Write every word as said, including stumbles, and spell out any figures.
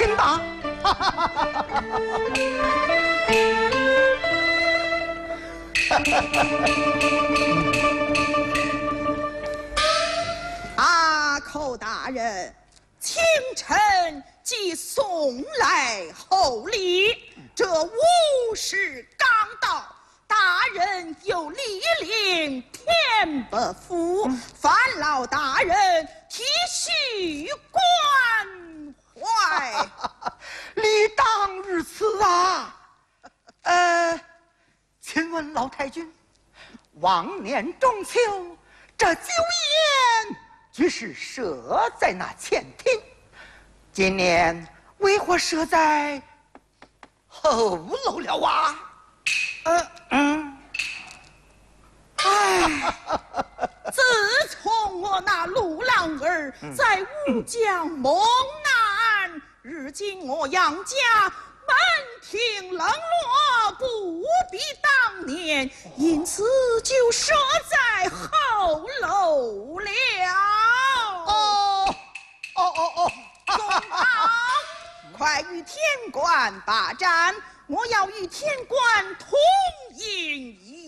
请吧。 阿寇大人，清晨即送来厚礼，这午时刚到。大人有莅临天伯府，烦劳大人体恤关怀。 理当如此啊。呃，请问老太君，往年中秋这酒宴俱是设在那前厅，今年为何设在后楼了啊？ 呃嗯，哎，自从我那陆郎儿在吴江蒙难，如今我杨家门庭冷落，不比当年，因此就设在后楼了。 哦哦哦哦， 公好，快与天官把盏。我要与天官同饮一